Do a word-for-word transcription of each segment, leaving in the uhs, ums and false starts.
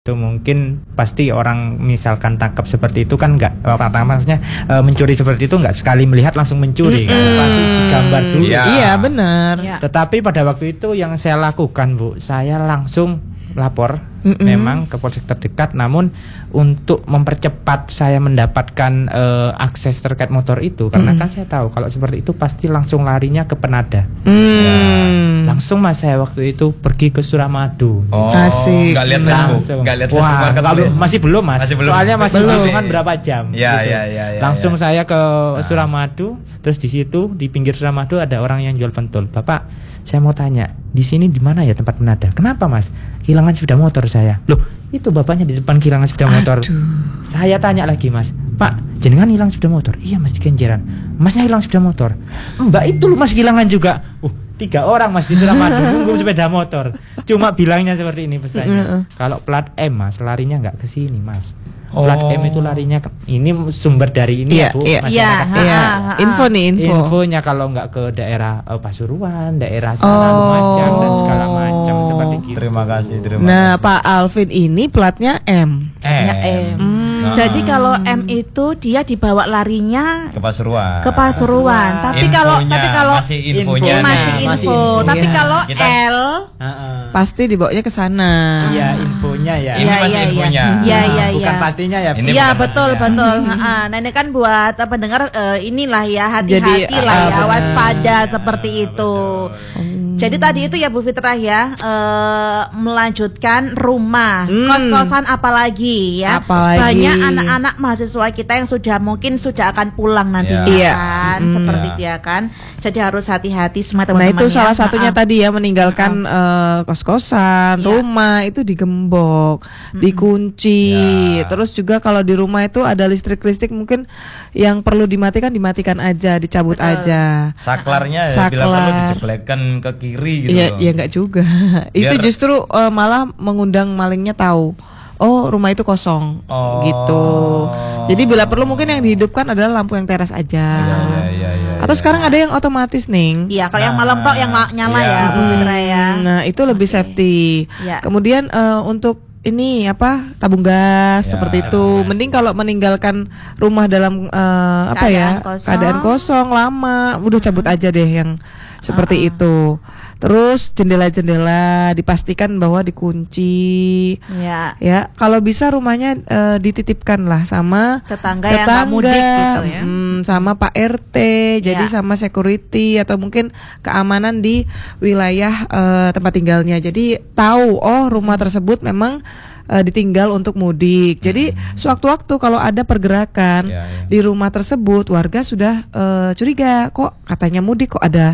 Itu mungkin pasti orang misalkan tangkap seperti itu kan nggak pertama maksudnya e, mencuri seperti itu nggak sekali melihat langsung mencuri mm-hmm. kan pasti digambar dulu. Ya. Iya benar. Ya. Tetapi pada waktu itu yang saya lakukan Bu, saya langsung lapor mm-hmm. memang ke polsek terdekat, namun untuk mempercepat saya mendapatkan uh, akses terkait motor itu karena mm-hmm. kan saya tahu kalau seperti itu pasti langsung larinya ke Penada. Mm. Ya, langsung mas saya waktu itu pergi ke Suramadu. Oh, asik. Nggak lihat Facebook, nggak lihat Facebook. Wah, kalau masih belum mas. Masih belum. Soalnya masih belum kan berapa jam. Ya, gitu. ya, ya, ya, langsung ya. saya ke nah. Suramadu, terus di situ di pinggir Suramadu ada orang yang jual pentol. Bapak, saya mau tanya, di sini di mana ya tempat Penada? Kenapa mas? Kehilangan sepeda motor saya. Loh, itu bapaknya di depan kehilangan sepeda motor. Aduh. Saya tanya lagi mas, Pak, jenengan hilang sepeda motor? Iya mas, di Kenjeran. Masnya hilang sepeda motor? Mbak itu loh mas kehilangan juga. Uh, tiga orang mas di Suramadu nunggu sepeda motor. Cuma bilangnya seperti ini pesannya. Kalau plat M mas, larinya nggak ke sini mas. Plat oh. M itu larinya ke, ini sumber dari ini yeah, ya Bu, yeah, masyarakat yeah, yeah. Info nih info. Infonya kalau nggak ke daerah uh, Pasuruan, daerah sana oh. Lumajang dan segala macam seperti gitu. Terima kasih, terima nah, kasih. Pak Alvin ini platnya M. M. M. Hmm. Nah. Jadi kalau M itu dia dibawa larinya ke Pasuruan. Ke Pasuruan. Tapi infonya, kalau tapi kalau masih infonya info, masih info. Masih info. Tapi iya. kalau Kita, L uh-uh. pasti dibawanya ke sana. Iya, infonya ya. Ini ya, masih ya, infonya. Iya, iya, iya. Bukan pastinya ya. Iya, betul, pastinya. betul. Heeh. Nah, ini kan buat apa dengar uh, inilah ya hati-hati Jadi, lah uh, ya, waspada ya, seperti itu. Hmm. Jadi tadi itu ya Bu Fitrah ya, uh, melanjutkan rumah, hmm. kos-kosan apalagi ya. Apalagi. Banyak anak-anak mahasiswa kita yang sudah mungkin sudah akan pulang nanti ya. kan, hmm. seperti itu ya kan. Jadi harus hati-hati semua teman-teman. Nah itu ya. salah satunya uh-uh. tadi ya, meninggalkan uh-uh. uh, kos-kosan, ya. rumah itu digembok, hmm. dikunci. Ya. Terus juga kalau di rumah itu ada listrik-listrik mungkin yang perlu dimatikan dimatikan aja, dicabut Betul. aja. Saklarnya ya, Saklar. bila perlu dijeblekkan ke kiri gitu. Iya, ya enggak juga. Itu justru uh, malah mengundang malingnya tahu. Oh, rumah itu kosong. Oh. Gitu. Jadi bila perlu mungkin yang dihidupkan adalah lampu yang teras aja. Ya, ya, ya, ya, Atau ya. sekarang ada yang otomatis nih. Iya, kalau nah, yang malam tok yang nyala ya, ya Bu Fitra ya. Nah, itu lebih okay. safety. Ya. Kemudian uh, untuk ini apa tabung gas ya, seperti itu. Gas. Mending kalau meninggalkan rumah dalam uh, apa keadaan ya kosong. keadaan kosong lama, udah cabut aja deh yang seperti uh-uh. itu. Terus jendela-jendela dipastikan bahwa dikunci. Ya. Ya, kalau bisa rumahnya uh, dititipkan lah sama tetangga, tetangga yang mudik gitu ya. Hmm, sama Pak R T, ya. Jadi sama security atau mungkin keamanan di wilayah uh, tempat tinggalnya. Jadi tahu oh rumah tersebut memang uh, ditinggal untuk mudik. Jadi hmm. sewaktu-waktu kalau ada pergerakan ya, ya. di rumah tersebut, warga sudah uh, curiga kok katanya mudik, kok ada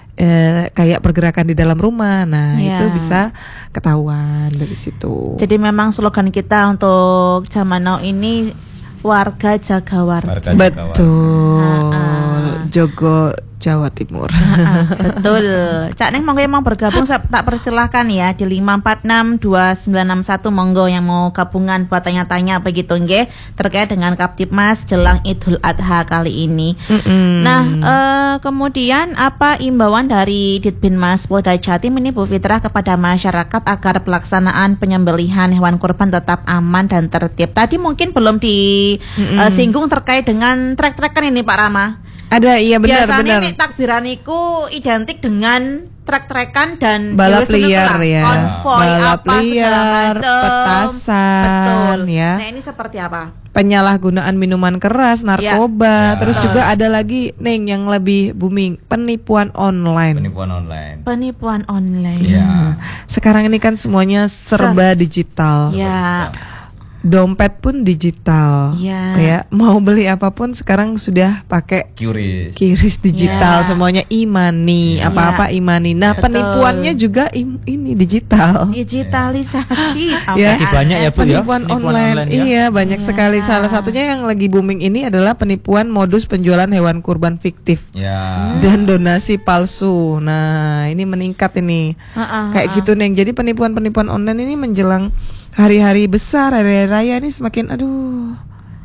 Eh, kayak pergerakan di dalam rumah. Nah ya. itu bisa ketahuan dari situ. Jadi memang slogan kita untuk zaman now ini warga jaga warga. Betul. Jogo Jawa Timur. Nah, betul. Cak Neng monggo yang mau bergabung tak persilahkan ya di lima empat enam dua sembilan enam satu monggo yang mau gabungan buat tanya-tanya begitu nggih terkait dengan Kaptipmas jelang Idul Adha kali ini. Mm-hmm. Nah, eh, kemudian apa imbauan dari Ditbinmas Polda Jatim ini Bu Fitrah kepada masyarakat agar pelaksanaan penyembelihan hewan kurban tetap aman dan tertib. Tadi mungkin belum disinggung mm-hmm. uh, terkait dengan trek-trekan ini Pak Rama. Ada, iya benar benar. Biasanya nih takbiraniku identik dengan trek-trekan dan balap liar ya, konvoy balap apa liar, petasan, betul. Ya. Nah ini seperti apa? Penyalahgunaan minuman keras, narkoba, ya. Terus Ya. juga ada lagi Neng yang lebih booming, penipuan online. Penipuan online. Penipuan online. Ya. Sekarang ini kan semuanya serba Ser- digital. Ya. Dompet pun digital, ya. ya. Mau beli apapun sekarang sudah pakai QRIS, QRIS digital, ya. Semuanya e-money, ya. apa-apa e-money. Nah, Betul. penipuannya juga im- ini digital, digitalisasi. Ya, ya. banyak ya Bu ya. Penipuan online, online ya? Iya banyak ya. sekali. Salah satunya yang lagi booming ini adalah penipuan modus penjualan hewan kurban fiktif, ya. dan donasi palsu. Nah, ini meningkat ini, uh-uh, kayak uh-uh. gitu Neng. Jadi penipuan-penipuan online ini menjelang hari-hari besar, hari-hari raya ini semakin aduh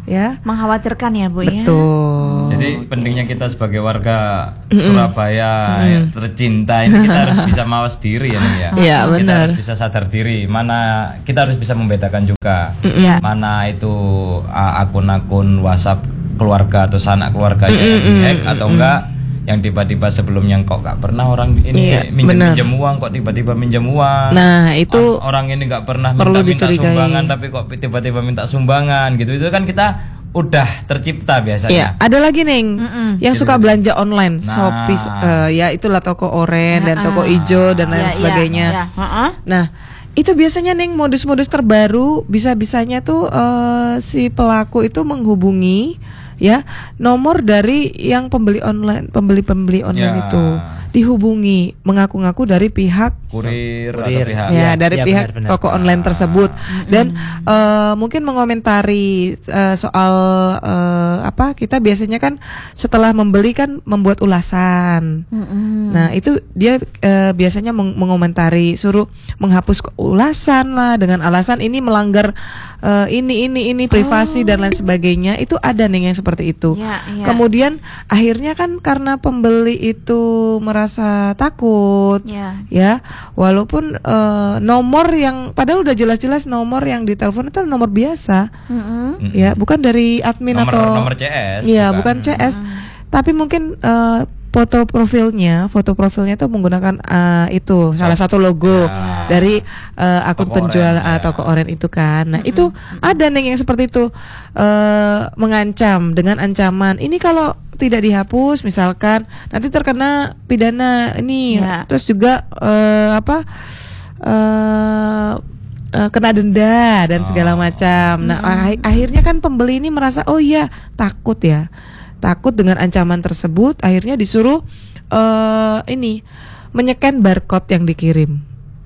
ya. Mengkhawatirkan ya Bu ya. Betul. Jadi pentingnya kita sebagai warga Surabaya yang tercinta ini kita harus bisa mawas diri ya nih ya. Iya, Kita benar. harus bisa sadar diri. Mana kita harus bisa membedakan juga. Iya. Mana itu uh, akun-akun WhatsApp keluarga atau sanak keluarga yang dihack atau enggak, yang tiba-tiba sebelumnya kok nggak pernah orang ini Iya, minjem benar. minjem uang kok tiba-tiba minjem uang. Nah, itu Ah, orang ini nggak pernah perlu minta-minta dicurigai. sumbangan tapi kok tiba-tiba minta sumbangan gitu. Itu kan kita udah tercipta biasanya. Iya, ada lagi Neng Mm-mm. yang Gitu. suka belanja online, Nah. Shopee, eh, ya itulah toko oren dan toko ijo dan lain Iya, iya, sebagainya. iya. Heeh. Nah, itu biasanya Neng modus-modus terbaru bisa-bisanya tuh eh, si pelaku itu menghubungi ya nomor dari yang pembeli online, pembeli-pembeli online Ya. itu dihubungi mengaku-ngaku dari pihak Kurir, atau Kurir. pihak ya Iya, dari iya, pihak benar-benar. toko online tersebut dan eh, mungkin mengomentari eh, soal eh, apa kita biasanya kan setelah membeli kan membuat ulasan. Mm-mm. Nah itu dia eh, biasanya meng- mengomentari suruh menghapus ulasan lah dengan alasan ini melanggar eh, ini ini ini privasi dan lain sebagainya. Itu ada nih yang seperti itu. Ya, ya. Kemudian akhirnya kan karena pembeli itu merasa takut Ya. ya walaupun eh, nomor yang padahal udah jelas-jelas nomor yang ditelepon itu nomor biasa Mm-mm. Mm-mm. ya bukan dari admin nomor atau nomor C S. iya bukan C S tapi mungkin eh, foto profilnya foto profilnya itu menggunakan eh, itu salah satu logo Ya. dari eh, akun Toko penjual oren, ah, ya. toko oren itu kan. Nah itu ada nih yang seperti itu eh, mengancam dengan ancaman ini kalau tidak dihapus misalkan nanti terkena pidana ini Ya. terus juga eh, apa eh eh, kena denda dan segala macam. Nah ah- akhirnya kan pembeli ini merasa oh iya takut ya takut dengan ancaman tersebut akhirnya disuruh eh ini menyeken barcode yang dikirim.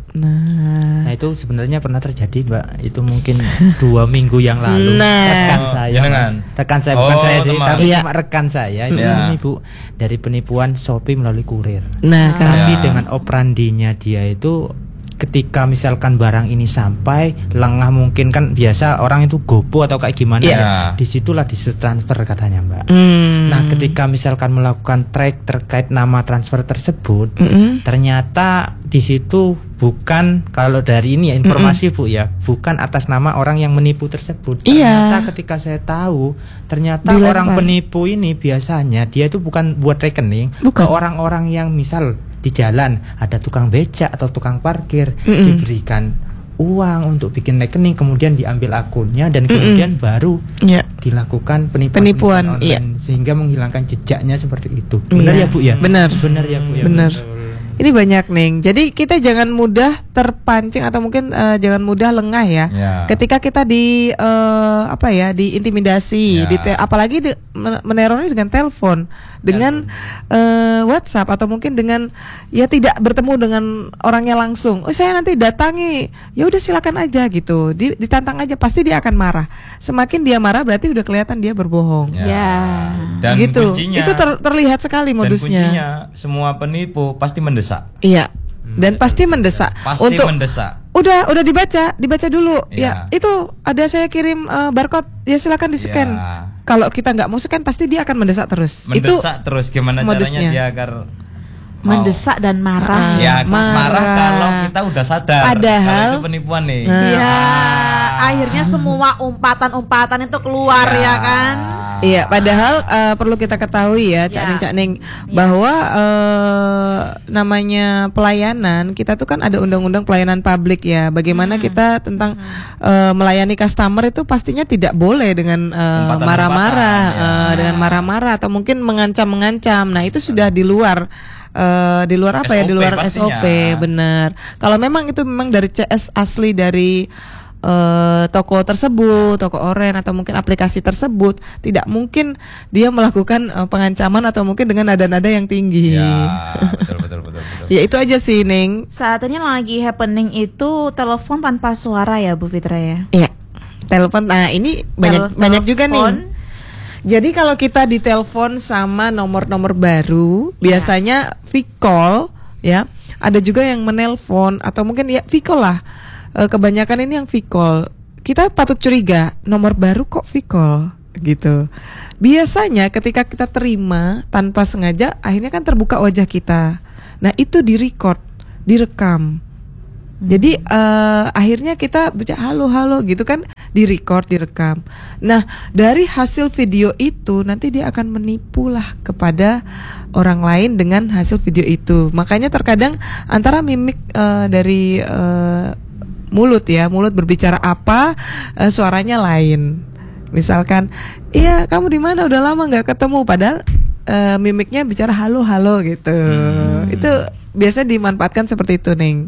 Nah, Nah itu sebenarnya pernah terjadi Mbak. Itu mungkin dua minggu yang lalu. Nah. Rekan Oh, saya, jenengan? Mas. rekan saya Oh, bukan saya sih, teman. tapi Iya. cuma rekan saya. Itu Iya. ini Bu dari penipuan Shopee melalui kurir. nah kan. Tapi Ya. dengan operandinya dia itu ketika misalkan barang ini sampai lengah mungkin kan biasa orang itu gopo atau kayak gimana Iya. ya. Disitulah disuruh transfer katanya Mbak. Hmm. Nah ketika misalkan melakukan track terkait nama transfer tersebut, Mm-mm. ternyata di situ bukan kalau dari ini ya informasi Bu ya, bukan atas nama orang yang menipu tersebut. Iya. Ternyata ketika saya tahu, ternyata Dilempar. orang penipu ini biasanya dia itu bukan buat rekening Bukan. ke orang-orang yang misal di jalan ada tukang becak atau tukang parkir Mm-mm. diberikan uang untuk bikin rekening kemudian diambil akunnya dan kemudian baru Ya. dilakukan penipuan, Penipuan, online sehingga menghilangkan jejaknya seperti itu. Benar Iya, ya Bu ya? benar. Benar ya Bu ya. Benar. Betul. Ini banyak Neng. Jadi kita jangan mudah terpancing atau mungkin eh, jangan mudah lengah ya. Ya. Ketika kita di eh, apa ya, diintimidasi, Ya. di te- apalagi di, men- menerornya dengan telepon, dengan eh, WhatsApp atau mungkin dengan ya tidak bertemu dengan orangnya langsung. Oh, saya nanti datangi. Ya udah silakan aja gitu. Di- ditantang aja pasti dia akan marah. Semakin dia marah berarti udah kelihatan dia berbohong. Ya. Dan gitu. kuncinya Itu ter- terlihat sekali dan modusnya. kuncinya semua penipu pasti mendesak. Iya. Dan pasti mendesak. Pasti Untuk mendesak. udah udah dibaca, dibaca dulu. Ya, Iya. itu ada saya kirim eh, barcode. Ya silakan di-scan. Iya. Kalau kita nggak mau scan pasti dia akan mendesak terus. Mendesak terus gimana modusnya. caranya dia agar mau. Mendesak dan marah. Ah. Ya Marah. marah. kalau kita udah sadar Padahal- kalau itu penipuan nih. Nah. Ya, akhirnya semua umpatan-umpatan itu keluar Ya. ya kan. Iya, padahal eh, perlu kita ketahui ya, Cak Ya. Ning, Cak Ning, bahwa eh, namanya pelayanan kita tuh kan ada undang-undang pelayanan publik ya. Bagaimana kita tentang eh, melayani customer itu pastinya tidak boleh dengan eh, Umpatan-umpatan, marah-marah, ya. eh, dengan marah-marah atau mungkin mengancam-mengancam. Nah itu sudah di luar. eh, di luar apa ya? Di S O P luar pastinya. S O P, benar. Kalau memang itu memang dari C S asli dari eh, toko tersebut, toko oren atau mungkin aplikasi tersebut, tidak mungkin dia melakukan eh, pengancaman atau mungkin dengan nada-nada yang tinggi. Ya, betul betul betul betul. Ya itu aja sih, Ning. Saat ini lagi happening itu telepon tanpa suara ya Bu Fitra ya. Iya. Telepon. Nah, ini banyak Tel- banyak juga telepon. nih. Jadi kalau kita ditelepon sama nomor-nomor baru, biasanya V-call ya. Ada juga yang menelpon atau mungkin ya V-call lah. E, kebanyakan ini yang V-call. Kita patut curiga, nomor baru kok V-call. gitu. Biasanya ketika kita terima tanpa sengaja, akhirnya kan terbuka wajah kita. Nah itu direcord, direkam. Jadi uh, akhirnya kita baca halo halo gitu kan, direcord, direkam. Nah dari hasil video itu nanti dia akan menipu lah kepada orang lain dengan hasil video itu. Makanya terkadang antara mimik uh, dari uh, mulut ya, mulut berbicara apa, uh, suaranya lain. Misalkan, iya kamu di mana? Udah lama nggak ketemu. Padahal uh, mimiknya bicara halo halo gitu. Hmm. Itu biasa dimanfaatkan seperti itu, Neng.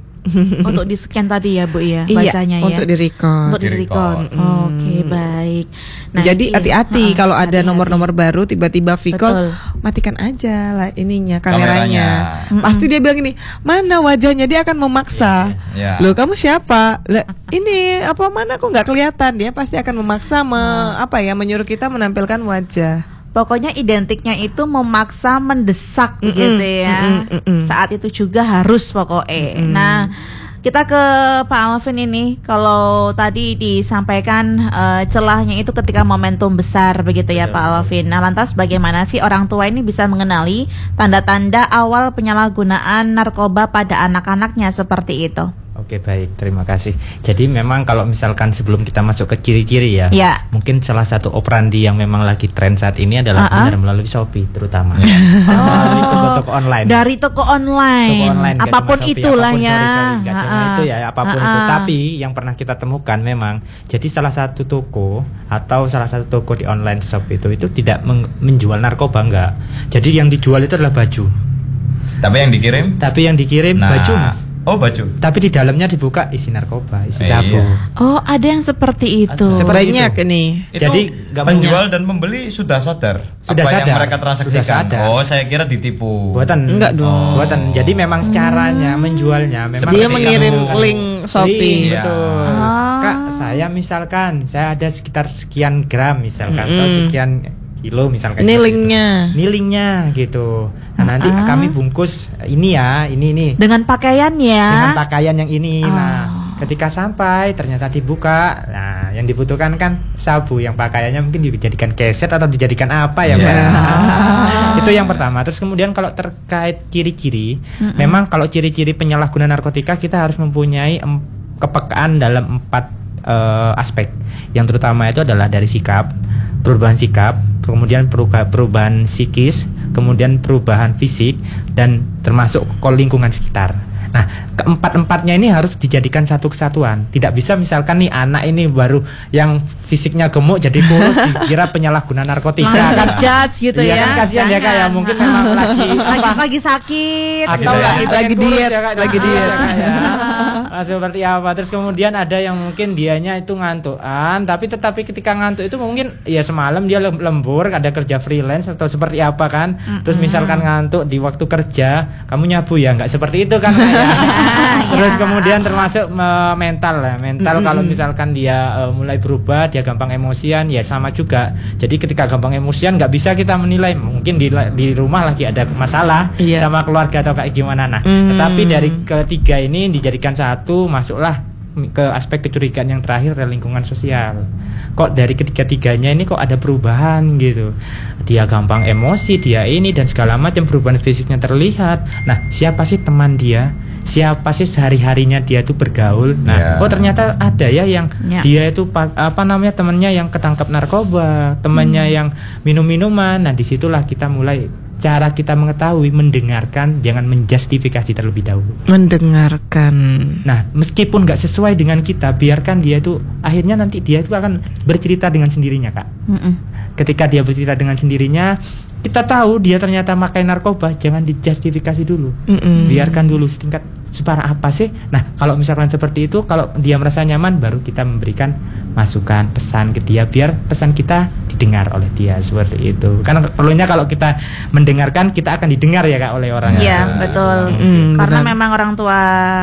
Untuk di scan tadi ya Bu ya, iya, bacanya ya. Untuk di record. Untuk di record. Hmm. Oke, baik. Nah, jadi hati-hati uh, kalau ada hati-hati. nomor-nomor baru tiba-tiba Betul. V-call, matikan aja lah ininya kameranya. Kameranya. Pasti dia bilang ini, mana wajahnya, dia akan memaksa. Iya. Loh, kamu siapa? Lah, ini apa mana kok nggak kelihatan? Dia pasti akan memaksa me, apa ya menyuruh kita menampilkan wajah. Pokoknya identiknya itu memaksa, mendesak Mm-mm, gitu ya. mm-mm, mm-mm. Saat itu juga harus pokoknya. Mm-mm. Nah, kita ke Pak Alvin ini. Kalau tadi disampaikan uh, celahnya itu ketika momentum besar begitu ya Pak Alvin. Nah, lantas bagaimana sih orang tua ini bisa mengenali tanda-tanda awal penyalahgunaan narkoba pada anak-anaknya seperti itu? Oke, baik, terima kasih. Jadi memang kalau misalkan sebelum kita masuk ke ciri-ciri ya, Ya. mungkin salah satu operandi yang memang lagi tren saat ini adalah Uh-uh. benar melalui Shopee terutama. Oh. Melalui toko-toko online. Dari toko online, Toko online, nggak apapun cuma Shopee, itulah apapun, ya. sorry, sorry, nggak cuma Ha-ha. itu ya, apapun Ha-ha. itu. Tapi yang pernah kita temukan memang, jadi salah satu toko atau salah satu toko di online shop itu itu tidak meng- menjual narkoba, enggak. Jadi yang dijual itu adalah baju. Tapi yang dikirim? Tapi yang dikirim Nah. baju, Mas. Oh, baju. Tapi di dalamnya dibuka isi narkoba, isi Eh, sabu. iya. Oh, ada yang seperti itu. Seperti Banyak itu. ini. Itu Jadi nggak penjual punya- dan pembeli sudah sadar Sudah apa yang sadar. mereka transaksikan. Sudah sadar. Oh, saya kira ditipu. Buatan Enggak dong. Oh. Buatan. Jadi memang caranya menjualnya memang Dia ketika mengirim menggunakan link Shopee. link, Iya. betul. Ah. Kak, saya misalkan saya ada sekitar sekian gram misalkan atau Mm-mm. sekian kilo misalkan. Ini seperti itu. linknya. Ini linknya gitu. Nah, nanti Ah. kami bungkus ini ya, ini ini Dengan pakaian ya. dengan pakaian yang ini. Oh. Nah, ketika sampai ternyata dibuka, nah yang dibutuhkan kan sabu, yang pakaiannya mungkin dijadikan keset atau dijadikan apa ya, Iya. Mbak? Ah. Itu yang pertama. Terus kemudian kalau terkait ciri-ciri, memang kalau ciri-ciri penyalahguna narkotika kita harus mempunyai em, kepekaan dalam empat eh, aspek. Yang terutama itu adalah dari sikap, perubahan sikap, kemudian perubahan, perubahan psikis, kemudian perubahan fisik, dan termasuk ke lingkungan sekitar. Nah, keempat-empatnya ini harus dijadikan satu kesatuan. Tidak bisa misalkan nih anak ini baru yang fisiknya gemuk jadi kurus dikira penyalahguna narkotika Langsung kan. judge gitu Iya ya. kan, kasihan ya Kak ya, Jangan. mungkin memang lagi lagi, apa lagi sakit atau Gitu ya. lagi, Lagi pengen kurus diet, ya, Kak. lagi Ah, diet. ya, Kak, ya. Ah, seperti apa. Terus kemudian ada yang mungkin dianya itu ngantukan, tapi tetapi ketika ngantuk itu mungkin ya semalam dia lem- lembur, ada kerja freelance atau seperti apa kan. Terus misalkan ngantuk di waktu kerja, kamu nyabu ya, nggak seperti itu kan Kak, ya. Terus kemudian termasuk me- mental ya. Mental kalau misalkan dia eh, mulai berubah, dia gampang emosian ya sama juga. Jadi ketika gampang emosian nggak bisa kita menilai, mungkin di di rumah lagi ada masalah Iya. sama keluarga atau kayak gimana. Nah, Hmm. tetapi dari ketiga ini dijadikan satu, masuklah ke aspek kecurigaan yang terakhir adalah lingkungan sosial. Kok dari ketiga-tiganya ini kok ada perubahan gitu. Dia gampang emosi, dia ini dan segala macam, perubahan fisiknya terlihat. Nah, siapa sih teman dia? Siapa sih sehari-harinya dia tuh bergaul? Nah, Ya. oh ternyata ada ya yang Ya. dia itu pa- apa namanya temannya yang ketangkap narkoba, temannya yang minum-minuman. Nah, disitulah kita mulai cara kita mengetahui, mendengarkan, jangan menjustifikasi terlebih dahulu. Mendengarkan. Nah, meskipun nggak sesuai dengan kita, biarkan dia itu akhirnya nanti dia itu akan bercerita dengan sendirinya, Kak. Mm-mm. Ketika dia bercerita dengan sendirinya, kita tahu dia ternyata pakai narkoba, jangan dijustifikasi dulu. Mm-mm. Biarkan dulu setingkat separah apa sih. Nah, kalau misalkan seperti itu, kalau dia merasa nyaman, baru kita memberikan masukan, pesan ke dia, biar pesan kita didengar oleh dia, seperti itu. Karena perlunya kalau kita mendengarkan, kita akan didengar ya Kak oleh orang. Iya, betul. Mm, Karena benar. memang orang tua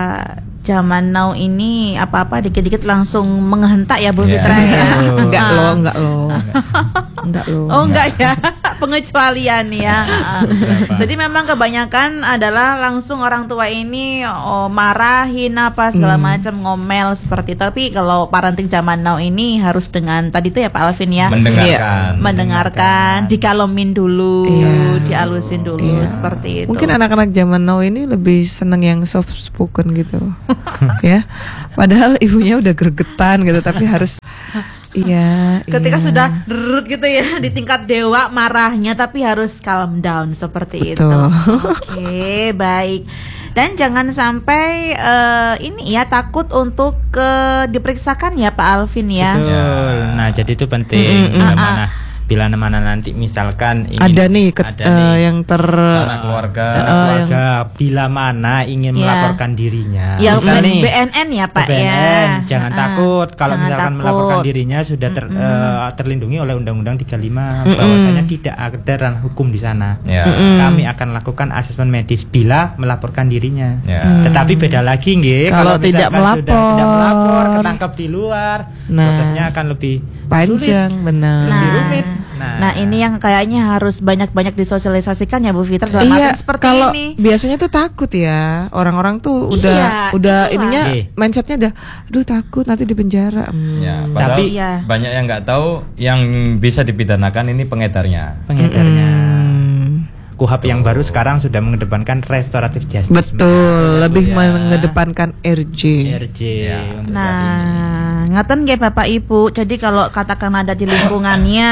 zaman now ini apa-apa dikit-dikit langsung menghentak ya Bu Iya. Fitra ya. Enggak loh, enggak loh. Enggak loh. Oh enggak ya. pengecualian ya. Jadi memang kebanyakan adalah langsung orang tua ini oh, marahin apa segala Hmm. macam, ngomel seperti itu. Tapi kalau parenting zaman now ini harus dengan tadi itu ya Pak Alvin ya. Mendengarkan. Mendengarkan, dikalomin dulu, Iya. dialusin dulu Iya. seperti itu. Mungkin anak-anak zaman now ini lebih seneng yang soft spoken gitu. Ya. Padahal ibunya udah gregetan gitu tapi harus iya. ketika iya. sudah derut gitu ya di tingkat dewa marahnya, tapi harus calm down seperti itu. Betul. Oke, baik. Dan jangan sampai eh, ini ya takut untuk ke diperiksakan ya Pak Alvin ya. Betul. Nah, jadi itu penting. Bila mana bila mana nanti misalkan ingin Ada nih ke, ada eh, nih yang ter Sanak keluarga. sanak Eh, keluarga, bila mana ingin Ya. melaporkan dirinya. Ya, Misal nih, B N N ya Pak B N N, ya. jangan Ah, takut kalau jangan misalkan takut. melaporkan dirinya sudah ter- eh, terlindungi oleh Undang-Undang tiga puluh lima bahwasanya tidak ada ranah hukum di sana. Ya. Kami akan lakukan asesmen medis bila melaporkan dirinya. Ya. Tetapi beda lagi nggih Kalau tidak misalkan sudah melapor. tidak melapor, ketangkap di luar, Nah. prosesnya akan lebih panjang sulit, benar. lebih rumit. Nah, Nah, ini yang kayaknya harus banyak-banyak disosialisasikan ya Bu Fitra dalam Iya, arti seperti kalau ini. biasanya tuh takut ya orang-orang tuh udah Iya, udah itulah. ininya Iya. mindsetnya udah, aduh takut nanti di penjara. Hmm. Ya, padahal Tapi- Iya. banyak yang nggak tahu yang bisa dipidanakan ini pengedarnya. pengedarnya. Hmm. Kuhap yang baru sekarang sudah mengedepankan restoratif justice. Betul, lebih ya. mengedepankan R J. R J untuk saat ini. Nah, ngaten nggih Bapak Ibu. Jadi kalau katakan ada di lingkungannya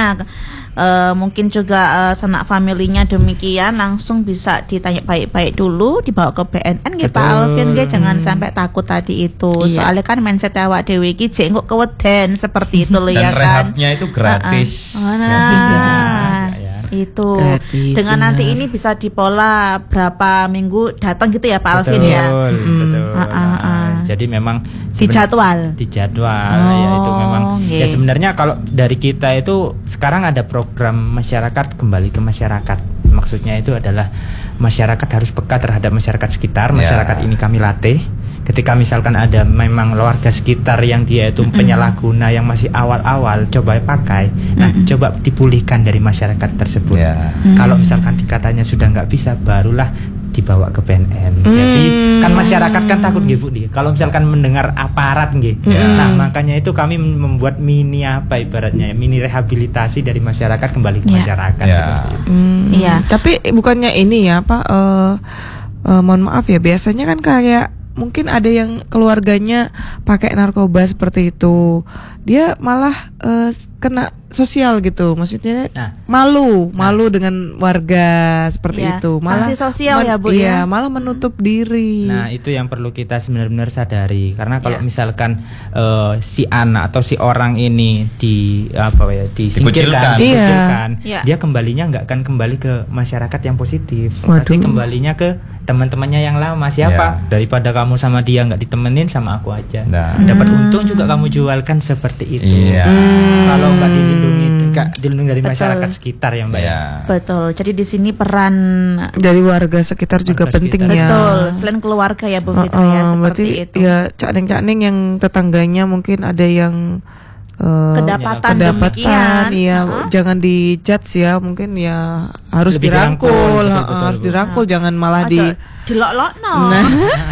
eh, mungkin juga eh, sanak familinya demikian, langsung bisa ditanya baik-baik dulu, dibawa ke B N N nggih Pak Betul. Alvin nggih, jangan sampai takut tadi itu. Iya. Soalnya kan mindset awak dhewe iki jek engko keweden seperti itu loh Dan ya kan. rehabnya itu gratis. Ah, ah. Gratis ya. Nah, Ya. itu Gratis, dengan benar. nanti ini bisa dipola berapa minggu datang gitu ya Pak Alvin Betul, ya. betul. Ah, ah, Nah, ah. Jadi memang Di seben- jadwal. di jadwal Oh, ya itu memang nggih. ya sebenarnya kalau dari kita itu sekarang ada program masyarakat kembali ke masyarakat. Maksudnya itu adalah masyarakat harus peka terhadap masyarakat sekitar. Masyarakat Ya. ini kami latih. Ketika misalkan ada memang warga sekitar yang dia itu penyalahguna yang masih awal-awal, coba pakai. Nah, coba dipulihkan dari masyarakat tersebut. Ya. Kalau misalkan dikatanya sudah nggak bisa, barulah dibawa ke B N N. Jadi kan masyarakat kan takut nggih Bu. Kalau misalkan mendengar aparat nggih. Ya. Nah, makanya itu kami membuat mini apa ibaratnya ya, mini rehabilitasi dari masyarakat kembali ke Ya. masyarakat. Ya. seperti itu. Hmm, Iya. Tapi bukannya ini ya Pak, eh eh, mohon maaf ya, biasanya kan kayak mungkin ada yang keluarganya pakai narkoba seperti itu, dia malah eh, kena sosial gitu, maksudnya Nah. malu, malu dengan warga seperti Iya, itu, malah sanksi sosial ya, Bu, iya, ya. malah menutup diri. Nah, itu yang perlu kita benar-benar sadari karena kalau Ya. misalkan eh, si anak atau si orang ini di apa ya Dikucilkan. disingkirkan, Iya. dikucilkan, Iya. dia kembalinya nggak akan kembali ke masyarakat yang positif, Waduh. pasti kembalinya ke teman-temannya yang lama. Siapa? Ya. Daripada kamu sama dia nggak ditemenin, sama aku aja. Nah. Dapat untung juga kamu jualkan seperti itu. Iya. Kalau nggak dilindungi, nggak dilindungi dari Betul. masyarakat sekitar ya Mbak. ya. Ya. Betul. Jadi di sini peran Dari warga sekitar juga Warga penting sekitar. ya. betul selain keluarga ya Bu Fitra ya, Heeh, seperti berarti itu. ya cakning-cakning yang tetangganya mungkin ada yang eh, Kedapatan kedapatan, demikian. iya, Heeh. jangan dijudge ya, mungkin ya harus Lebih dirangkul, dirangkul, betul, heeh, betul, harus Bu. dirangkul, jangan malah di Aja dilok-lokno. Nah.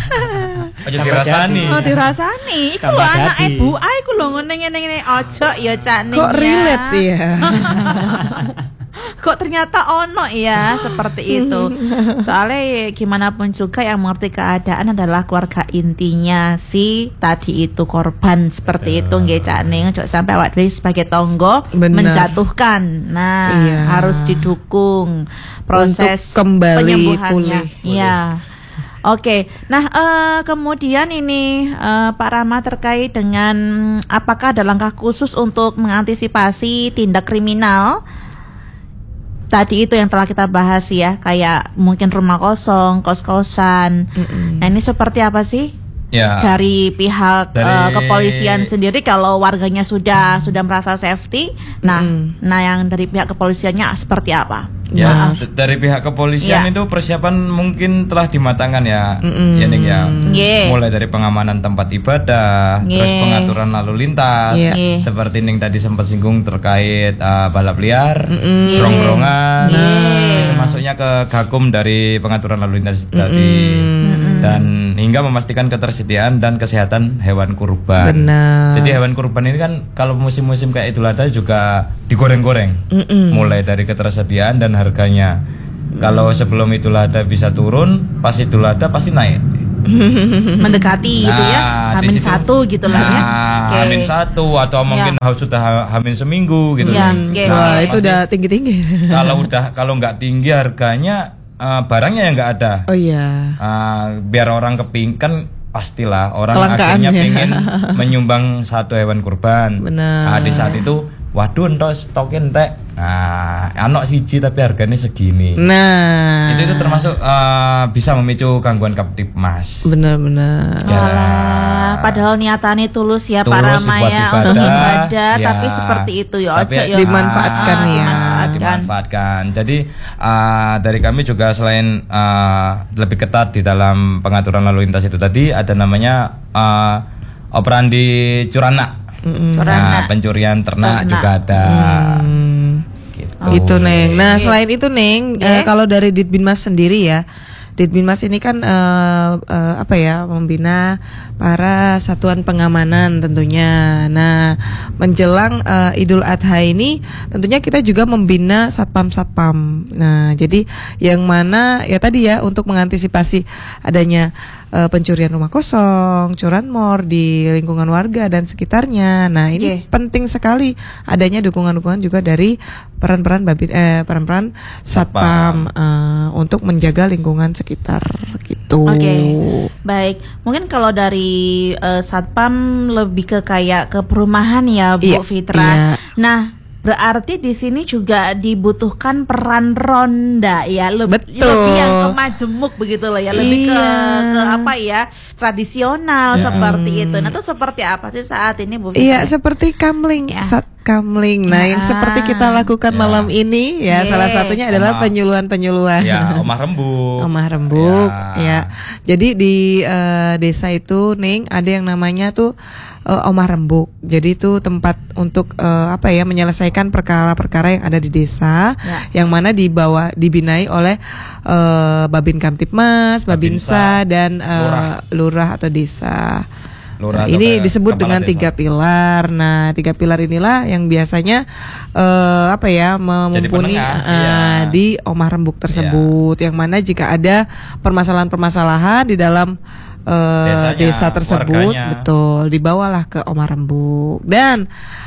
Ojo dirasani. Oh dirasani, iku Tambah lho anak jadi. ibu, ah iku lho ngene ngene ngene ojo ya cak ning kok ya. relate ya. Kok ternyata ono ya seperti itu. Soalnya ya, gimana pun juga yang mengerti keadaan adalah keluarga intinya si tadi itu korban seperti itu nggih Cak Ning. Ojo sampai awak dhewe sebagai tonggo Benar. menjatuhkan. Nah, Iya. harus didukung proses Untuk kembali penyembuhannya. pulih. Iya. Oke, nah eh, kemudian ini eh, Pak Rama terkait dengan apakah ada langkah khusus untuk mengantisipasi tindak kriminal tadi itu yang telah kita bahas ya, kayak mungkin rumah kosong, kos-kosan. Nah ini seperti apa sih Ya. dari pihak Dari- eh, kepolisian sendiri kalau warganya sudah sudah merasa safety? Nah, Mm-mm. nah yang dari pihak kepolisiannya seperti apa? Ya, d- dari pihak kepolisian Ya. itu persiapan mungkin telah dimatangkan ya, Mm-mm. ya Ning ya. Nggih. Mulai dari pengamanan tempat ibadah, Nggih. terus pengaturan lalu lintas, Iya. Nggih. seperti Ning tadi sempat singgung terkait uh, balap liar, Nggih. rong-rongan, Nggih. itu masuknya ke Gakum dari pengaturan lalu lintas tadi, dan hingga memastikan ketersediaan dan kesehatan hewan kurban. Benar. Jadi hewan kurban ini kan kalau musim-musim kayak Idul Adha juga digoreng-goreng, Mm-mm. mulai dari ketersediaan dan harganya. Kalau sebelum Idul Adha bisa turun, pas Idul Adha pasti naik. Mendekati gitu ya. Nah, di Hamin situ- satu gitu lah ya. Nah, Oke. Hamin satu atau mungkin harus sudah ha- Hamin seminggu gitu. Ya, Ning. oke. Nah, Wah, itu pasti udah tinggi-tinggi. kalau udah kalau nggak tinggi harganya, eh, barangnya yang nggak ada. Oh iya. Ah, biar orang kepingkan pastilah orang Kelangkaan akhirnya ya. pengen menyumbang satu hewan kurban. Benar. Nah, di saat itu, waduh, entok stokin teh. Nah, anok siji tapi harganya segini. Nah, Itu itu termasuk eh, bisa memicu gangguan Kamtibmas. benar-benar. Ya. Walah, padahal niatannya tulus ya Tulus para buat Maya ibadah, untuk ibadah, ya. tapi seperti itu ya Tapi ojo ya. dimanfaatkan Ah, ya. dimanfaatkan. dimanfaatkan. Jadi uh, dari kami juga selain uh, lebih ketat di dalam pengaturan lalu lintas itu tadi ada namanya uh, operandi curana. Nah, pencurian ternak, Ternak. juga ada. Hmm. Gitu. Itu Neng. Nah selain itu Neng, eh, kalau dari Ditbinmas sendiri ya, Ditbinmas ini kan eh, eh, apa ya, membina para satuan pengamanan tentunya. Nah menjelang eh, Idul Adha ini, tentunya kita juga membina satpam-satpam. Nah jadi yang mana ya tadi ya untuk mengantisipasi adanya eh, pencurian rumah kosong, curanmor di lingkungan warga dan sekitarnya. Nah ini Oke. penting sekali adanya dukungan-dukungan juga dari peran-peran babit eh peran-peran satpam eh, untuk menjaga lingkungan sekitar gitu. Oke, baik. Mungkin kalau dari eh, satpam lebih ke kayak ke perumahan ya, Bu Iya, Fitra. iya. Nah, berarti di sini juga dibutuhkan peran ronda ya, lebih, Betul. lebih yang ke majemuk begitu loh ya, lebih ke Iya. ke apa ya, tradisional Ya. seperti itu. Nah, itu seperti apa sih saat ini, Bu Fitra? Iya seperti kamling, Ya. sat kamling. Nah Ya. yang seperti kita lakukan Ya. malam ini ya, Ye. salah satunya adalah Omah. penyuluhan-penyuluhan. Ya, omah rembuk. Omah rembuk Ya. ya. Jadi di eh, desa itu Ning ada yang namanya tuh eh, Omah Rembuk. Jadi itu tempat untuk eh, apa ya, menyelesaikan perkara-perkara yang ada di desa, Ya. yang mana di bawah dibinai oleh eh, Babin Kamtibmas, Babinsa Babinsa, dan eh, Lurah. lurah atau desa. Lurah Nah, atau ini kayak disebut kepala dengan desa. tiga pilar. Nah, tiga pilar inilah yang biasanya eh, apa ya, memumpuni penengah, eh, iya. di Omah Rembuk tersebut. Yang mana jika ada permasalahan-permasalahan di dalam eh, Desanya, desa tersebut, warganya. betul, dibawalah ke Omah Rembuk. Dan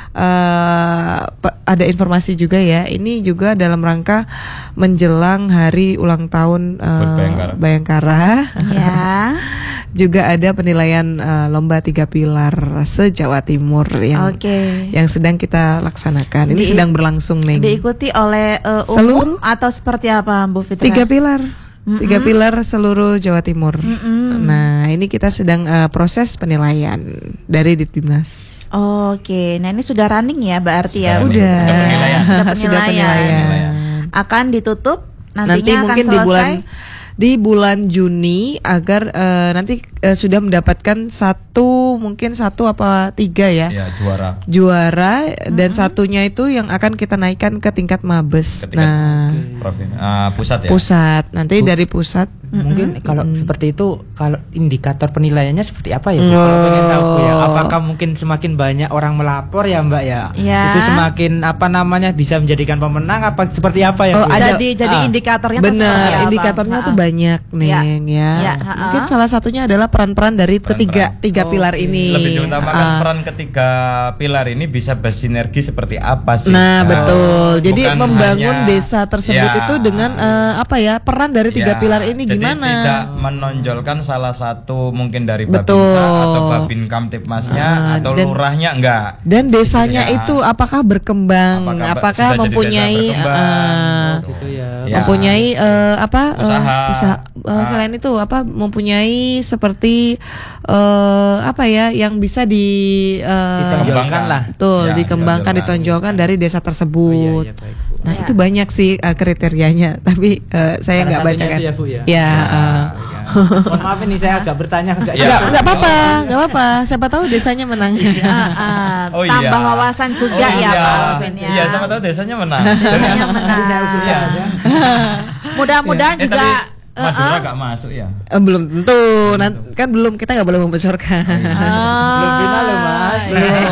eh, pe- ada informasi juga ya, ini juga dalam rangka menjelang hari ulang tahun eh, Bayangkara. Bayangkara. Ya. Juga ada penilaian eh, lomba tiga pilar se-Jawa Timur yang Oke. yang sedang kita laksanakan. Ini Di- sedang berlangsung Neng. Diikuti oleh eh, umum Seluruh- atau seperti apa, Bu Fitra? Tiga pilar, tiga pilar seluruh Jawa Timur. Mm-mm. Nah, ini kita sedang eh, proses penilaian dari Ditbinmas. Oke, nah ini sudah running ya berarti ya. Sudah running. Udah, Sudah penilaian. Sudah sudah penilaian. penilaian. Akan ditutup nantinya Nanti akan mungkin di selesai. bulan di bulan Juni agar eh, nanti eh, sudah mendapatkan satu, mungkin satu apa tiga ya. Ya, juara. Juara dan satunya itu yang akan kita naikkan ke tingkat Mabes. Ke tingkat Nah, Provinsi, ah, pusat ya. pusat. Nanti dari pusat. Mungkin kalau seperti itu, kalau indikator penilaiannya seperti apa ya, Oh. Bu? Kalau pengen tahu ya, apakah mungkin semakin banyak orang melapor ya, Mbak ya? Ya. Itu semakin apa namanya bisa menjadikan pemenang apa seperti apa ya? Oh, Bu? ada- jadi jadi Ah. indikatornya tuh seperti Benar, apa? indikatornya Ha-ha. tuh banyak Neng ya. Ya, ha-ha. Mungkin salah satunya adalah peran-peran dari Peran-peran. ketiga tiga pilar ini. Lebih diutamakan Ah. peran ketiga pilar ini bisa bersinergi seperti apa sih? Nah, Ah, betul. Jadi bukan membangun hanya- desa tersebut Ya. itu dengan eh, apa ya, peran dari tiga Ya, pilar ini jadi gimana? tidak menonjolkan salah satu mungkin dari Betul. Babinsa atau Babin Kamtibmasnya Ah, atau dan- lurahnya enggak. Dan desanya Ya. itu apakah berkembang? Apakah Apakah, sudah jadi mempunyai desa berkembang? eh, Gitu ya. Ya. mempunyai eh, apa eh, Usaha. usaha eh, Ah. selain itu apa mempunyai seperti eh, apa ya yang bisa di eh, Ditonjolkan lah. betul Ya, dikembangkan ditonjolkan. ditonjolkan dari desa Oh, iya, tersebut. iya, baik, Bu. Nah, Ya. itu banyak sih uh, kriterianya, tapi uh, saya Salah nggak satunya bacakan. itu ya, Bu, ya? Ya, uh, Mohon maaf ini saya agak bertanya agak Ya. nggak nggak apa-apa, nggak apa-apa. Siapa tahu desanya menang. Ah, ah, Oh tambah iya. wawasan juga Oh ya iya. Pak Alvin ya. Iya, sama tahu desanya menang. Desanya menang. Saya usulkan Iya. ya. Mudah-mudahan Eh, juga tapi eh, Madura eh. gak masuk ya? Eh, belum tentu, Nan- kan belum, kita nggak boleh membocorkan. Belum final loh, Mas. Ah, iya.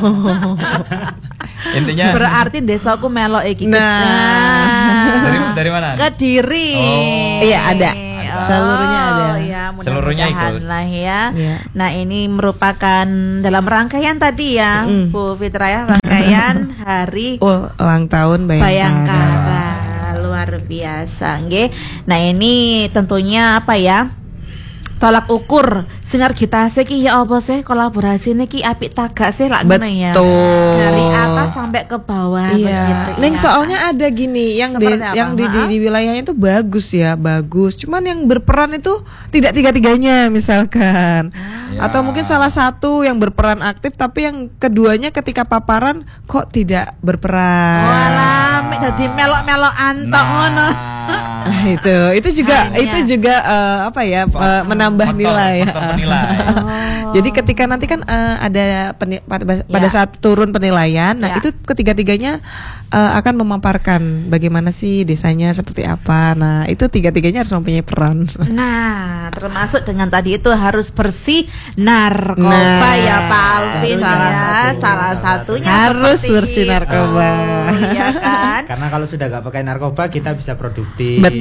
Intinya Berarti desaku melok iki. Nah. dari dari mana? Kediri. Oh. Iya, ada. Oh, Seluruhnya ada. Ya, Seluruhnya mudah-mudahan ikut. lah ya. Iya. Nah, ini merupakan dalam rangkaian tadi ya, Mm. Bu Fitra ya, rangkaian hari Oh, ulang tahun Bayangkara. Bayangkara. Luar biasa, nggih. Nah, ini tentunya apa ya? Tolak ukur sinergitas ki ya apa sih, kolaborasi ki apik tagak sih lak ngono ya. Betul. Dari atas sampai ke bawah begitu Iya, ya. Neng soalnya ada gini yang di, Seperti apa? yang di, di, Ha? di wilayahnya itu bagus ya, bagus. Cuman yang berperan itu tidak tiga-tiganya misalkan, Ya. atau mungkin salah satu yang berperan aktif, tapi yang keduanya ketika paparan kok tidak berperan. Walah, mek dadi melok-melok antok ngono. Nah, itu itu juga Hanya. itu juga eh, apa ya eh, menambah Faktor- nilai. faktor penilai. Oh. Jadi ketika nanti kan eh, ada peni- pada, pada Ya. saat turun penilaian, nah Ya. itu ketiga-tiganya eh, akan memaparkan bagaimana sih desanya seperti apa. Nah itu tiga-tiganya harus mempunyai peran. Nah, termasuk dengan tadi itu harus bersih narkoba Nah, ya Pak Alvin salah ya. satu. Salah satunya Harus seperti bersih itu. narkoba. Iya kan? Karena kalau sudah gak pakai narkoba kita bisa produktif. Betul.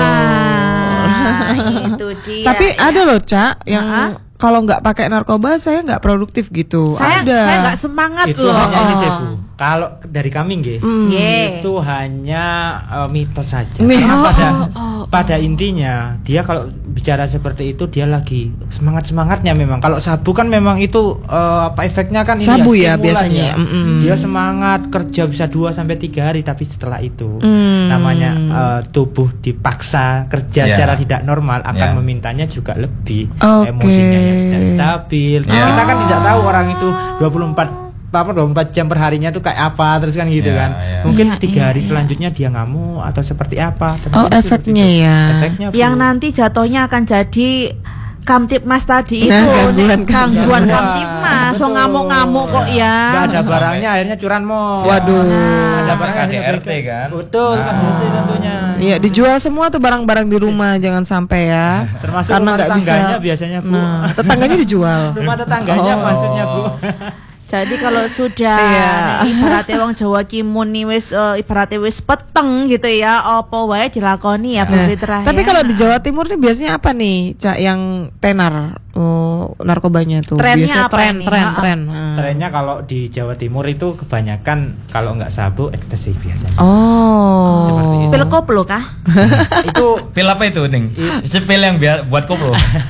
Nah, itu dia. Tapi ya. ada loh Cak yang Ha-ha. kalau nggak pakai narkoba saya nggak produktif gitu. Saya ada. saya nggak semangat Itu loh. hanya ini sih, Oh. Bu. Kalau dari kami nggih, Hmm. Ye. itu hanya eh, mitos saja. Mi- Karena Oh, pada oh, oh, pada intinya dia kalau bicara seperti itu dia lagi semangat semangatnya memang. Kalau sabu kan memang itu eh, apa efeknya kan ini Sabu ya stimulan biasanya. ya. Mm-mm. Dia semangat kerja bisa dua sampai tiga hari, tapi setelah itu Hmm. namanya eh, tubuh dipaksa kerja Ya. secara tidak normal akan Ya. memintanya juga lebih. Oke. Emosinya yang tidak stabil. Ya. Kita kan tidak tahu orang itu dua puluh empat apa dua puluh empat jam per harinya tuh kayak apa terus kan gitu Ya, kan. ya. Mungkin Ya, tiga ya, hari ya. selanjutnya dia ngamuk atau seperti apa. Tapi Oh, itu efeknya gitu. ya. Efeknya Bu. Yang nanti jatuhnya akan jadi Kamtipmas tadi itu, Nah, nih, gangguan gangguan Wah, Kamtipmas, so betul. ngamuk-ngamuk kok ya. Nggak ada Sampai- barangnya akhirnya curanmor. Waduh. Nggak ada Sampai barangnya K D akhirnya R T berikan. kan? Betul, Nah. K D R T tentunya. Iya, dijual semua tuh barang-barang di rumah, jangan sampai ya. Termasuk Karena rumah nggak tetangganya bisa. biasanya, Bu. Nah, tetangganya dijual. Rumah tetangganya Oh. maksudnya, Bu. Jadi kalau sudah Iya. nih, ibaratnya wong Jawa ki muni wis eh, ibaratnya wis peteng gitu ya, apa wae dilakoni ya Bu Nah, Fitra. tapi ya. kalau di Jawa Timur nih biasanya apa nih, Cak, yang tenar oh, narkobanya tuh? Trennya Biasanya apa tren, nih? tren, Ha-ha. tren. Nah. Trennya kalau di Jawa Timur itu kebanyakan kalau nggak sabu ekstasi biasanya. Oh. Seperti itu. pil koplo kah? Itu Pil apa itu, Ning? Sepil yang biar buat koplo.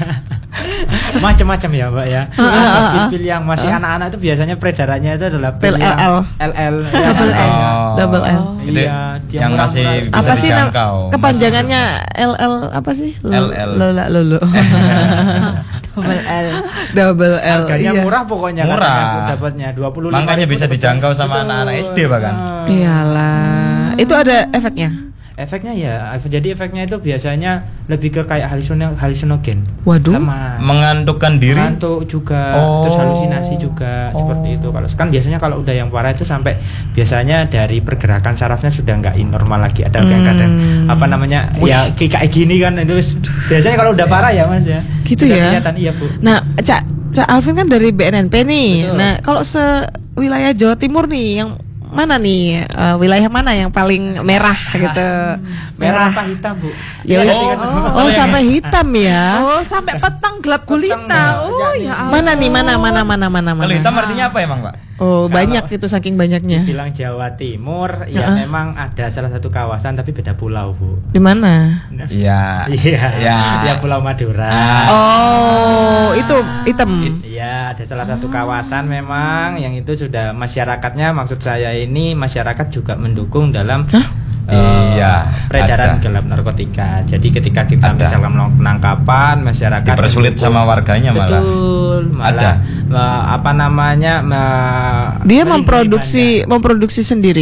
macam-macam ya Mbak ya. Pil-pil yang masih anak-anak itu biasanya peredarannya itu adalah Pil yang L L. L L ya, Double L. Oh. Double L. Itu Iya, dia yang masih murah-murah. bisa Apa sih nam- dijangkau. kepanjangannya L L apa sih? L L. Lola lulu. Double L. Double L. Harganya iya. murah pokoknya Murah. katanya aku dapatnya dua puluh lima Makanya ribu bisa dapat. dijangkau sama Betul. anak-anak S D bahkan. Ah. Iyalah. Itu ada efeknya. Efeknya ya, jadi efeknya itu biasanya lebih ke kayak halusino- halusinogen. Waduh. Lemas. Mengantukkan diri. Ngantuk juga, Oh. terus halusinasi juga Oh. seperti itu. Kalau kan biasanya kalau udah yang parah itu sampai biasanya dari pergerakan sarafnya sudah nggak normal lagi. Ada yang kadang apa namanya ya kayak kayak gini kan itu wis- biasanya kalau udah parah ya Mas ya. Gitu Sudah ya? kelihatan, iya Bu. Nah, Cak, Cak Alvin kan dari B N N P nih. Betul. Nah, kalau se wilayah Jawa Timur nih yang mana nih eh, wilayah mana yang paling merah gitu? Merah apa hitam Bu? Ya wis. Oh. Oh, sampai hitam ya. Oh, sampai peteng gelap gulita. Oh, ya Allah. Mana nih, mana mana mana mana mana? Kalau hitam artinya apa emang, Pak? Oh, Kalau- banyak itu saking banyaknya. Bilang Jawa Timur, ya Heeh. memang ada salah satu kawasan tapi beda pulau Bu. Di mana? Iya. Iya, Ya. ya Pulau Madura. Ah. Oh, itu hitam. Iya, ada salah satu kawasan memang yang itu sudah masyarakatnya, maksud saya ini masyarakat juga mendukung dalam eh, Iya, peredaran ada. gelap narkotika. Jadi ketika kita Ada. misalkan melakukan penangkapan, masyarakat Dipersulit mendukung. sama warganya malah. Betul, malah Ada. eh, apa namanya? me- Dia melindungi memproduksi memproduksi sendiri. Anda.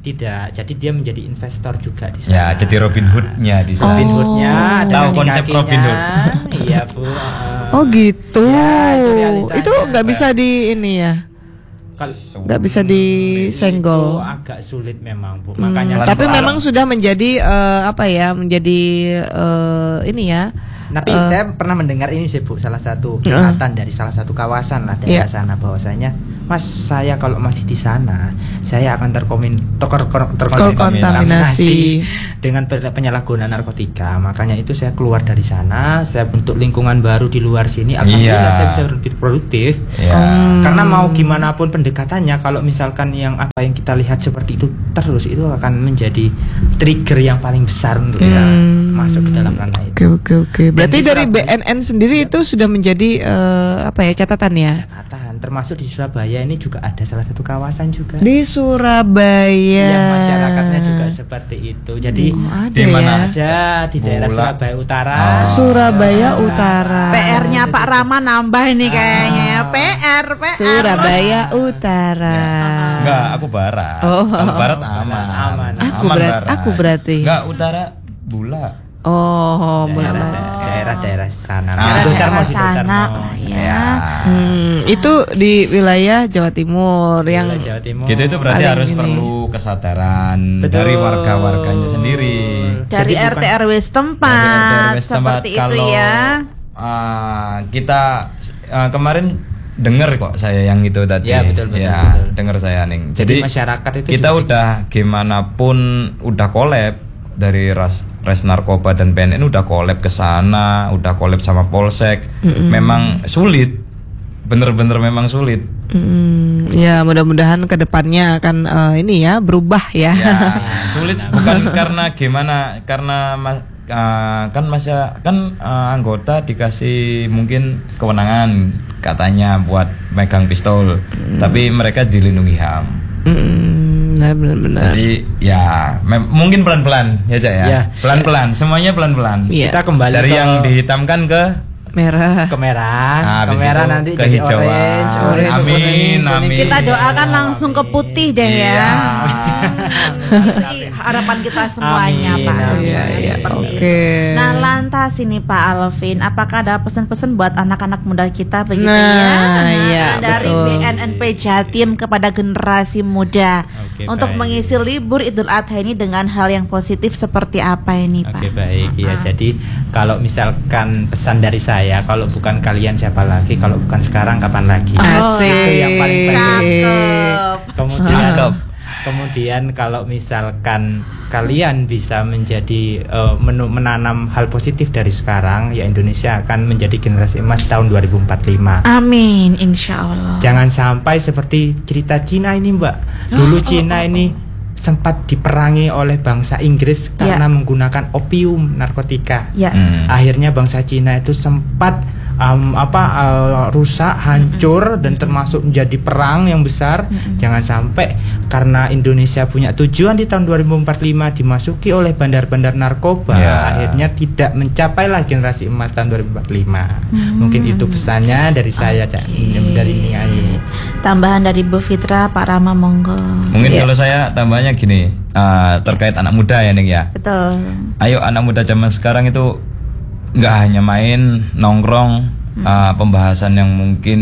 Tidak, jadi dia menjadi investor juga di Ya, sana. jadi Robin Hood-nya di sana. Robin Hood-nya ada Tahu kaki konsep kakinya. Robin Hood? Iya, Bu. Uh, Oh gitu. Ya, itu realitanya. Itu nggak bisa di ini ya. Kalau Nggak bisa disenggol. itu agak sulit memang, Bu. Hmm, Makanya tapi kalau- memang sudah menjadi eh, apa ya? Menjadi eh, ini ya. Tapi Eh, saya pernah mendengar ini sih, Bu, salah satu Eh. curhatan dari salah satu kawasan lah daerah Iya. sana, bahwasanya Mas, saya kalau masih di sana, saya akan terkomin ter- ter- Terkontaminasi. dengan pe- penyalahgunaan narkotika. Makanya itu saya keluar dari sana, saya bentuk lingkungan baru di luar sini. Alhamdulillah Iya. saya bisa lebih produktif. Ya. Hmm. Karena mau gimana pun pendekatannya, kalau misalkan yang apa yang kita lihat seperti itu terus, itu akan menjadi trigger yang paling besar untuk kita Hmm. masuk ke dalam ranah itu. Oke oke oke. Berarti di dari Surabaya- B N N sendiri itu sudah menjadi eh, apa ya catatan ya? Catatan, termasuk di Surabaya ini juga ada salah satu kawasan juga. Di Surabaya. Yang masyarakatnya juga seperti itu. Jadi Oh, ada Di mana? ya. ada di daerah Pula. Surabaya Utara. Oh. Surabaya Utara. P R-nya Pak Rama nambah ini kayaknya ya. P R, P R. Surabaya Utara. Enggak, aku barat. Oh. Kalau barat aman. Aman. Aku berat- aku berarti. Enggak, utara Bula. Oh, daerah, mulai. daerah-daerah sana. Ah. Daerah Sidoarmo, sana, Sidoarmo. oh, ya. Ya. Hmm, itu di wilayah Jawa Timur yang Wilayah Jawa Timur. Gitu itu berarti Paling harus ini. perlu kesadaran Betul. dari warga-warganya sendiri. Dari Jadi R T bukan- R W setempat, Dari R T R W setempat. seperti itu Kalau, ya. ah, kita ah, kemarin dengar kok saya yang itu tadi. Ya, betul, betul, Ya, betul. dengar saya Ning. Jadi Jadi, masyarakat itu kita juga- udah gimana pun udah collab dari ras res narkoba dan B N N udah collab ke sana, udah collab sama Polsek. Memang sulit. Bener-bener memang sulit. Hmm, ya mudah-mudahan kedepannya akan eh, ini ya berubah ya. Ya, sulit bukan karena gimana, karena mas, uh, kan masa kan uh, anggota dikasih mungkin kewenangan katanya buat megang pistol, tapi mereka dilindungi H A M. Hmm, nah, benar-benar. Jadi ya mem- mungkin pelan-pelan ya Cak ya. Ya. Pelan-pelan, semuanya pelan-pelan. Iya. Kita kembali Dari ke yang dihitamkan ke Merah. ke merah, Nah, ke habis merah itu nanti ke jadi hijauan. orange, orange, Amin, kuning, kuning. amin. Kita doakan langsung ke putih deh Iya. ya. Itu sih harapan kita semuanya, Amin, Pak. amin. Iya, iya, Seperti oke. itu. Nah, lantas ini Pak Alvin, apakah ada pesan-pesan buat anak-anak muda kita begitu Nah, ya? iya, dari betul. B N N P Jatim kepada generasi muda Oke, untuk baik. mengisi libur Idul Adha ini dengan hal yang positif seperti apa ini, Pak? Oke, baik ya. Ah. Jadi kalau misalkan pesan dari saya, kalau bukan kalian siapa lagi, kalau bukan sekarang kapan lagi. Asik. Itu yang paling penting. Cakep. Kemudian Cakep. kemudian kalau misalkan kalian bisa menjadi eh, menu- menanam hal positif dari sekarang, ya Indonesia akan menjadi generasi emas tahun dua ribu empat puluh lima. Amin, insya Allah. Jangan sampai seperti cerita Cina ini, Mbak. Dulu Cina ini sempat diperangi oleh bangsa Inggris karena menggunakan opium narkotika. Ya. Hmm. Akhirnya bangsa Cina itu sempat um, apa uh, rusak, hancur dan termasuk menjadi perang yang besar. Jangan sampai karena Indonesia punya tujuan di tahun dua ribu empat puluh lima dimasuki oleh bandar-bandar narkoba, Ya. akhirnya tidak mencapailah generasi emas tahun dua ribu empat puluh lima. Mungkin itu pesannya dari saya, Cak. Dari Ning Ayu. Tambahan dari Bu Fitra, Pak Rama, monggo. Mungkin Iya. kalau saya tambahnya gini, uh, terkait anak muda ya Ning ya. Betul. Ayo anak muda zaman sekarang itu nggak hanya main nongkrong, uh, pembahasan yang mungkin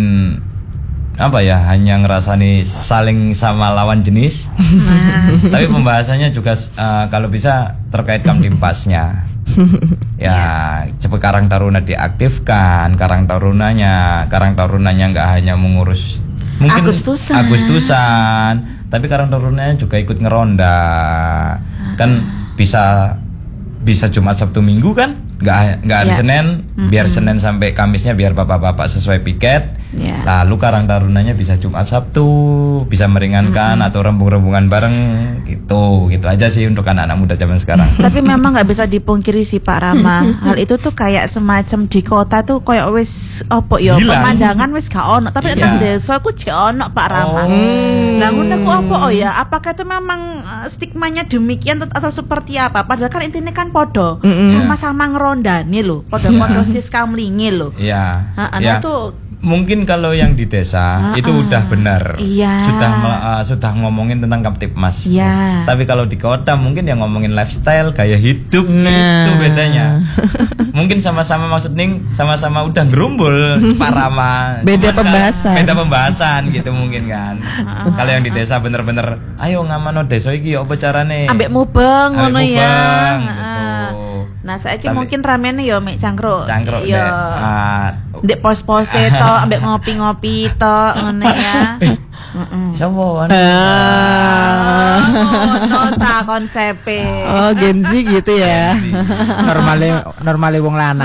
apa ya, hanya ngerasani saling sama lawan jenis, tapi pembahasannya juga uh, kalau bisa terkait kamtimpasnya. Ya, cepet Karang Taruna diaktifkan, Karang Tarunanya, Karang Tarunanya nggak hanya mengurus mungkin Agustusan. Agustusan, tapi Karang Tarunanya juga ikut ngeronda, kan bisa bisa Jumat Sabtu Minggu kan, nggak nggak hari Ya. Senin, biar Senin sampai Kamisnya biar bapak-bapak sesuai piket. Ya. Lalu Karang Tarunanya bisa Jumat Sabtu, bisa meringankan atau rembung-rembungan bareng gitu, gitu aja sih untuk anak-anak muda zaman sekarang. Tapi memang nggak bisa dipungkiri sih Pak Rama. Hal itu tuh kayak semacam di kota tuh kayak wis opo ya, Hilang. pemandangan wis gak ono, tapi Iya. nang desa ku jek ono Pak Rama. Lah ngono ku opo oh ya? Apakah itu memang uh, stigmanya demikian atau, atau seperti apa? Padahal kan intinya kan podo, sama-sama ngerondani lho, podo-podo siska mlingi lho. Iya. Nah, Iya. itu Mungkin kalau yang di desa Ah, itu ah. udah benar, Iya. sudah mel- uh, sudah ngomongin tentang Kamtipmas. Iya. Tapi kalau di kota mungkin yang ngomongin lifestyle, gaya hidup, Nah. itu bedanya. Mungkin sama-sama maksud Ning, sama-sama udah gerumbul Pak Rama. Beda Cuman pembahasan. Beda pembahasan gitu mungkin kan. Kalau yang di desa bener-bener, ayo ngamano desa iki apa carane? Ambek mubeng Ambek ngono ya. mubeng, Heeh. gitu. Nah, saiki Tapi- mungkin ramene yo mek cangkruk. Cangkruk Yo. dek. Ah, Ndek pos-pose to, ambek ngopi-ngopi to ngono ya. Heeh. siapa wan? Ah. Ngono ta konsepe. Oh, Gen Z gitu ya. Normale normale wong lanang.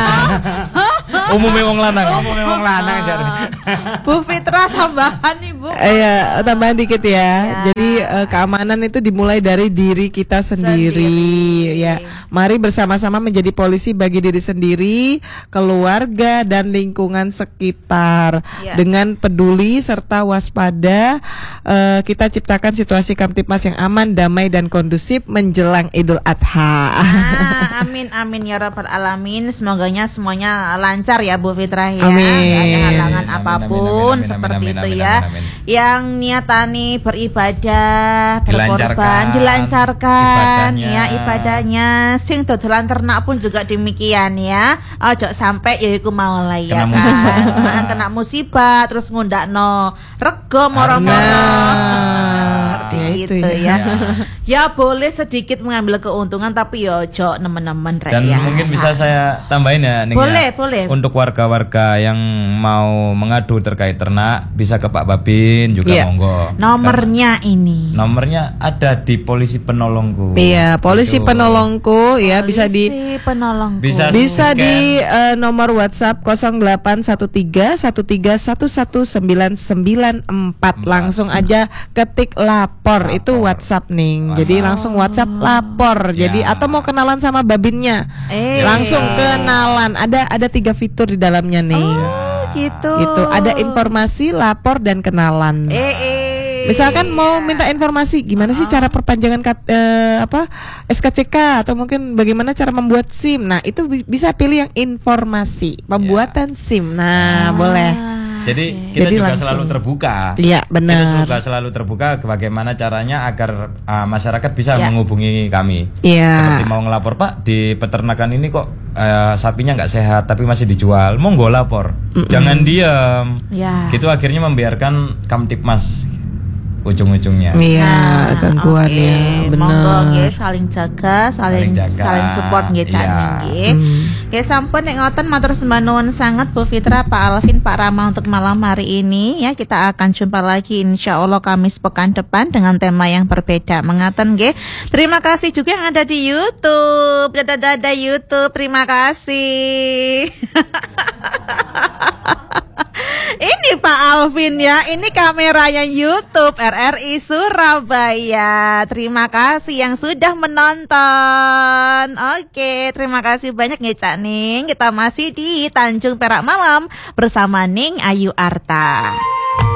Umumnya wong lanang. Umumnya wong lanang jare. Bu Fitra tambahan nih, Bu. Iya, tambahan dikit ya. Ya. Jadi eh, keamanan itu dimulai dari diri kita sendiri. Sendiri. Ya, mari bersama-sama menjadi polisi bagi diri sendiri, keluarga dan lingkungan sekitar. Ya. Dengan peduli serta waspada, eh, kita ciptakan situasi Kamtipmas yang aman, damai dan kondusif menjelang Idul Adha. Ah, amin amin ya rabbal alamin. Semoganya semuanya lancar ya Bu Fitra ya. Amin. Nggak ada halangan Amin, amin, apapun amin, amin, seperti amin, itu amin, ya. amin, amin. Yang niatani beribadah, berkorban, Dilancarkan dilancarkan ibadahnya. ya ibadahnya. Sing dodolan ternak pun juga demikian ya. Ojo sampai ya iku mau lah ya Kena kan. musibah. Nah, kena musibah terus ngundakno rego moro-moro. Nah, Seperti ya itu itu ya. ya. Ya boleh sedikit mengambil keuntungan tapi yo ojo nemen-nemen rek Dan ya. mungkin bisa saya tambahin ya Ning, Boleh, ya. boleh. Untuk warga-warga yang mau mengadu terkait ternak bisa ke Pak Babin juga Iya. monggo. Nomornya ini. Nomornya ada di polisi penolongku. Iya, polisi Gitu. penolongku ya bisa di Polisi penolongku. Bisa Bisa scan. di eh, nomor WhatsApp nol delapan satu tiga satu tiga satu satu sembilan sembilan empat. Langsung aja ketik lapor, itu WhatsApp nih. WhatsApp. Jadi langsung WhatsApp lapor. Jadi Ya. atau mau kenalan sama babinnya. Eh. Langsung kenalan. Ada ada tiga fitur di dalamnya nih. Oh, gitu. Itu ada informasi, lapor dan kenalan. Eh, eh. Misalkan mau minta informasi gimana sih cara perpanjangan kat- eh, apa S K C K atau mungkin bagaimana cara membuat SIM. Nah, itu bi- bisa pilih yang informasi, pembuatan SIM. Nah, boleh. Jadi kita Jadi juga langsung. selalu terbuka. Iya, Kita benar. juga selalu terbuka ke bagaimana caranya agar uh, masyarakat bisa Ya. menghubungi kami. Iya. Seperti mau ngelapor, Pak, di peternakan ini kok uh, sapinya nggak sehat tapi masih dijual, monggo lapor. Jangan diam. Ya. Gitu akhirnya membiarkan Kamtipmas ujung-ujungnya. Iya, Nah, gangguan oke. ya, Monggo nggih benar. saling jaga, saling Saling jaga. saling support nggih Cak Iya. nggih. Hmm. Ya sampun nek ngoten matur sembah nuwun sangat Bu Fitra, Pak Alvin, Pak Rama untuk malam hari ini ya. Kita akan jumpa lagi insyaallah Kamis pekan depan dengan tema yang berbeda. Mengaten nggih. Terima kasih juga yang ada di YouTube. Dadah-dadah YouTube. Terima kasih. Ini Pak Alvin ya, ini kameranya YouTube R R I Surabaya. Terima kasih yang sudah menonton. Oke, terima kasih banyak nih Cak Ning. Kita masih di Tanjung Perak Malam bersama Ning Ayu Arta.